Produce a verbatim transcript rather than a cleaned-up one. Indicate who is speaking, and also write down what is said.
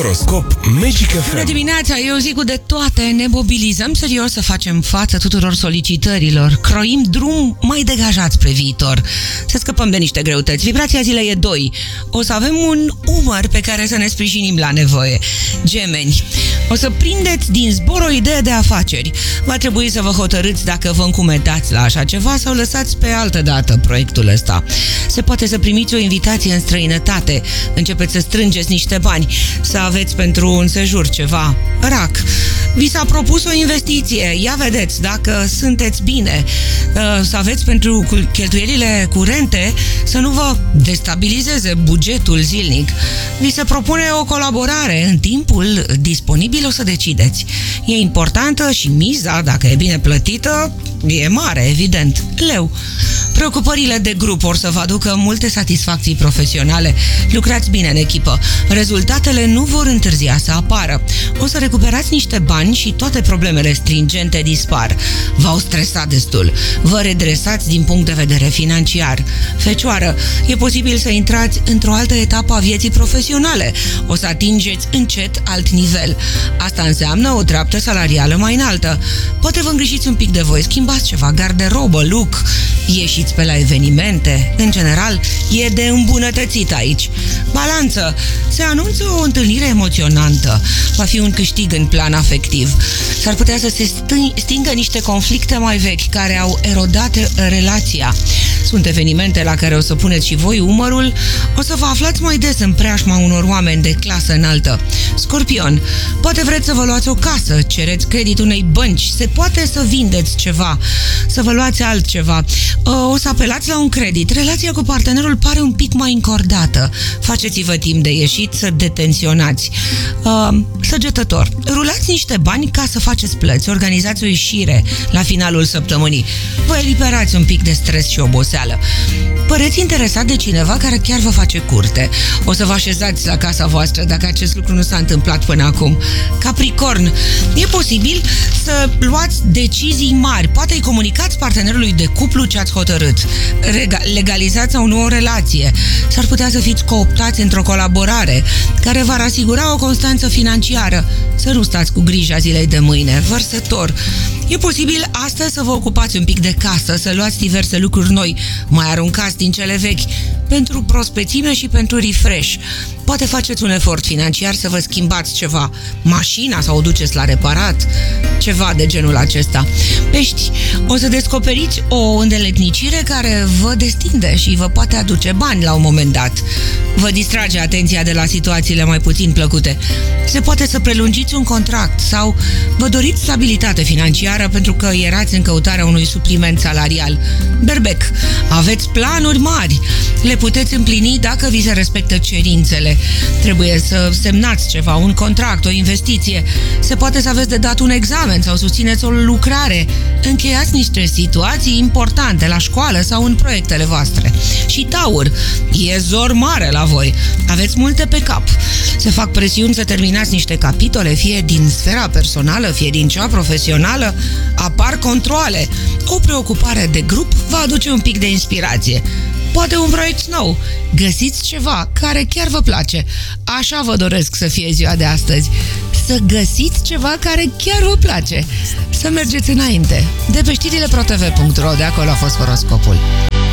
Speaker 1: Horoscop Magic F M.
Speaker 2: Bună dimineața, eu zic cu de toate, ne mobilizăm serios să facem față tuturor solicitărilor, croim drum mai degajat spre viitor, să scăpăm de niște greutăți. Vibrația zilei e doi. O să avem un umăr pe care să ne sprijinim la nevoie. Gemeni, o să prindeți din zbor o idee de afaceri. Va trebui să vă hotărâți dacă vă încumetați la așa ceva sau lăsați pe altă dată proiectul ăsta. Se poate să primiți o invitație în străinătate, începeți să strângeți niște bani, să aveți pentru un sejur ceva. Rac, vi s-a propus o investiție, ia vedeți dacă sunteți bine, să aveți pentru cheltuielile curente, să nu vă destabilizeze bugetul zilnic. Vi se propune o colaborare, în timpul disponibil o să decideți. E importantă și miza, dacă e bine plătită, e mare, evident. Leu, preocupările de grup or să vă aducă multe satisfacții profesionale. Lucrați bine în echipă. Rezultatele nu vor întârzia să apară. O să recuperați niște bani și toate problemele stringente dispar. V-au stresat destul. Vă redresați din punct de vedere financiar. Fecioară, e posibil să intrați într-o altă etapă a vieții profesionale. O să atingeți încet alt nivel. Asta înseamnă o treaptă salarială mai înaltă. Poate vă îngrijiți un pic de voi, schimbați ceva, garderobă, look, ieșiți pe la evenimente. În general, e de îmbunătățit aici. Balanță, se anunță o întâlnire emoționantă. Va fi un câștig în plan afectiv. S-ar putea să se stingă niște conflicte mai vechi care au erodat relația. Sunt evenimente la care o să puneți și voi umărul. O să vă aflați mai des în preajma unor oameni de clasă înaltă. Scorpion, poate vreți să vă luați o casă, cereți credit unei bănci, se poate să vindeți ceva, să vă luați altceva. O să apelați la un credit. Relația cu partenerul pare un pic mai încordată. Faceți-vă timp de ieșit să detenționați. Săgetător, rulați niște bani ca să faceți plăți, organizați o ieșire la finalul săptămânii. Vă eliberați un pic de stres și oboseală. Păreți interesat de cineva care chiar vă face curte. O să vă așezați la casa voastră dacă acest lucru nu s-a întâmplat până acum. Capricorn, e posibil să luați decizii mari. Poate îi comunicați partenerului de cuplu ce ați hotărât. Rega- legalizați o nouă relație. S-ar putea să fiți cooptați într-o colaborare care v-ar asigura o constanță financiară. Să nu stați cu grija zilei de mâine. Vărsător, e posibil astăzi să vă ocupați un pic de casă, să luați diverse lucruri noi, mai aruncați din cele vechi, pentru prospețime și pentru refresh. Poate faceți un efort financiar să vă schimbați ceva, mașina sau o duceți la reparat, ceva de genul acesta. Pești, o să descoperiți o îndeletnicire care vă destinde și vă poate aduce bani la un moment dat. Vă distrage atenția de la situațiile mai puțin plăcute. Se poate să prelungiți un contract sau vă doriți stabilitate financiară pentru că erați în căutarea unui supliment salarial. Berbec, aveți planuri mari. Le puteți împlini dacă vi se respectă cerințele. Trebuie să semnați ceva, un contract, o investiție. Se poate să aveți de dat un examen sau susțineți o lucrare. Încheiați niște situații importante la școală sau în proiectele voastre. Și Taur, e zor mare la voi. Aveți multe pe cap. Se fac presiuni să terminați niște capitole, fie din sfera personală, fie din cea profesională. Apar controale. O preocupare de grup va aduce un pic de inspirație. Poate un proiect nou. Găsiți ceva care chiar vă place. Așa vă doresc să fie ziua de astăzi. Să găsiți ceva care chiar vă place. Să mergeți înainte. De pe știrile pro t v punct r o, de acolo a fost horoscopul.